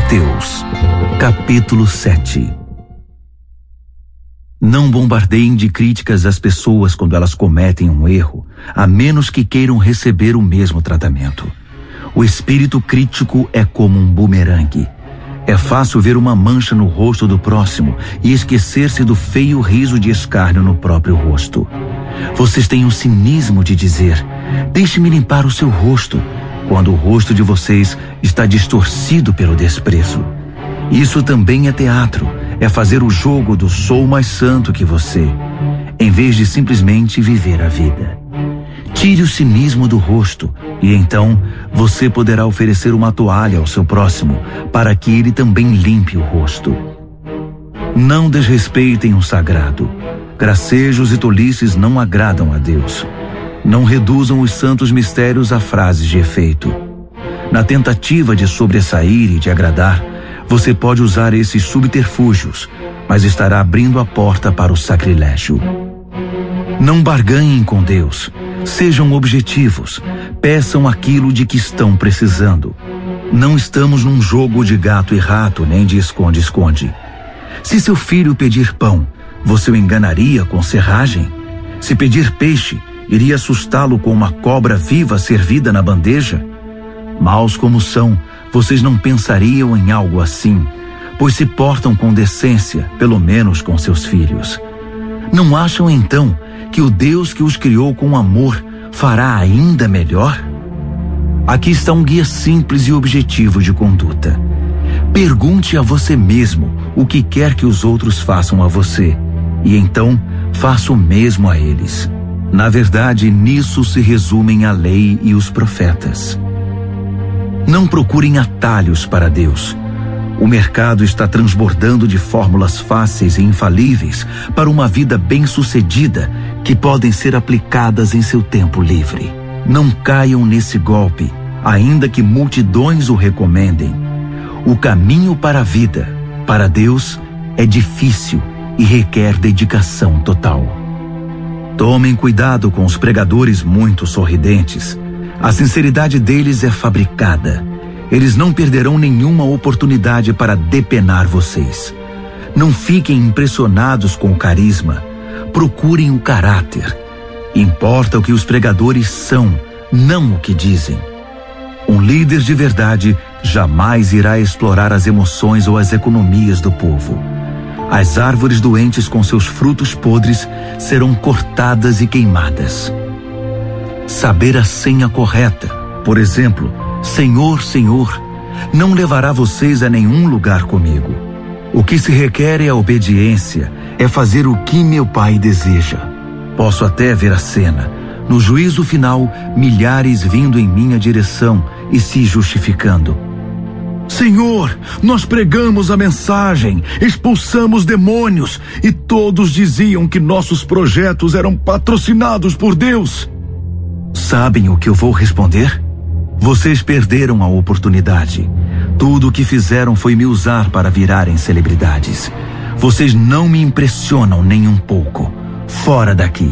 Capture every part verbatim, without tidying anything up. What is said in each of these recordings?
Mateus, capítulo sete. Não bombardeiem de críticas as pessoas quando elas cometem um erro, a menos que queiram receber o mesmo tratamento. O espírito crítico é como um bumerangue. É fácil ver uma mancha no rosto do próximo e esquecer-se do feio riso de escárnio no próprio rosto. Vocês têm o cinismo de dizer: deixe-me limpar o seu rosto, quando o rosto de vocês está distorcido pelo desprezo. Isso também é teatro, é fazer o jogo do sou mais santo que você, em vez de simplesmente viver a vida. Tire o cinismo do rosto e então você poderá oferecer uma toalha ao seu próximo para que ele também limpe o rosto. Não desrespeitem o sagrado. Gracejos e tolices não agradam a Deus. Não reduzam os santos mistérios a frases de efeito. Na tentativa de sobressair e de agradar, você pode usar esses subterfúgios, mas estará abrindo a porta para o sacrilégio. Não barganhem com Deus. Sejam objetivos. Peçam aquilo de que estão precisando. Não estamos num jogo de gato e rato, nem de esconde-esconde. Se seu filho pedir pão, você o enganaria com serragem? Se pedir peixe, iria assustá-lo com uma cobra viva servida na bandeja? Maus como são, vocês não pensariam em algo assim, pois se portam com decência, pelo menos com seus filhos. Não acham então que o Deus que os criou com amor fará ainda melhor? Aqui está um guia simples e objetivo de conduta. Pergunte a você mesmo o que quer que os outros façam a você, e então faça o mesmo a eles. Na verdade, nisso se resumem a lei e os profetas. Não procurem atalhos para Deus. O mercado está transbordando de fórmulas fáceis e infalíveis para uma vida bem-sucedida que podem ser aplicadas em seu tempo livre. Não caiam nesse golpe, ainda que multidões o recomendem. O caminho para a vida, para Deus, é difícil e requer dedicação total. Tomem cuidado com os pregadores muito sorridentes. A sinceridade deles é fabricada. Eles não perderão nenhuma oportunidade para depenar vocês. Não fiquem impressionados com o carisma. Procurem o caráter. Importa o que os pregadores são, não o que dizem. Um líder de verdade jamais irá explorar as emoções ou as economias do povo. As árvores doentes com seus frutos podres serão cortadas e queimadas. Saber a senha correta, por exemplo, Senhor, Senhor, não levará vocês a nenhum lugar comigo. O que se requer é a obediência, é fazer o que meu Pai deseja. Posso até ver a cena. No juízo final, milhares vindo em minha direção e se justificando. Senhor, nós pregamos a mensagem, expulsamos demônios e todos diziam que nossos projetos eram patrocinados por Deus. Sabem o que eu vou responder? Vocês perderam a oportunidade. Tudo o que fizeram foi me usar para virarem celebridades. Vocês não me impressionam nem um pouco. Fora daqui.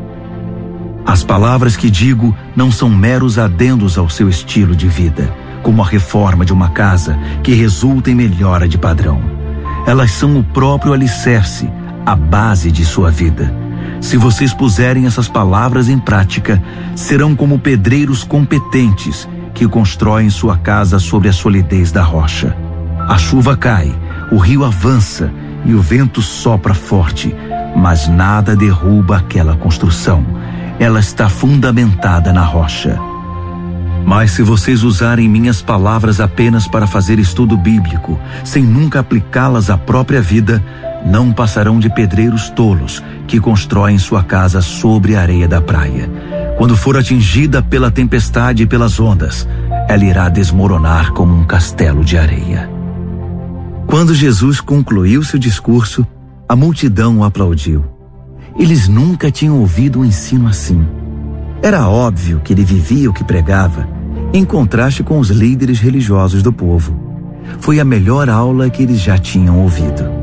As palavras que digo não são meros adendos ao seu estilo de vida, como a reforma de uma casa que resulta em melhora de padrão. Elas são o próprio alicerce, a base de sua vida. Se vocês puserem essas palavras em prática, serão como pedreiros competentes que constroem sua casa sobre a solidez da rocha. A chuva cai, o rio avança e o vento sopra forte, mas nada derruba aquela construção. Ela está fundamentada na rocha. Mas se vocês usarem minhas palavras apenas para fazer estudo bíblico, sem nunca aplicá-las à própria vida, não passarão de pedreiros tolos que constroem sua casa sobre a areia da praia. Quando for atingida pela tempestade e pelas ondas, ela irá desmoronar como um castelo de areia. Quando Jesus concluiu seu discurso, a multidão o aplaudiu. Eles nunca tinham ouvido um ensino assim. Era óbvio que ele vivia o que pregava, em contraste com os líderes religiosos do povo. Foi a melhor aula que eles já tinham ouvido.